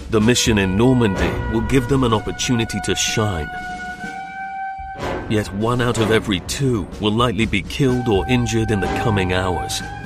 The mission in Normandy will give them an opportunity to shine. Yet 1 out of every 2 will likely be killed or injured in the coming hours.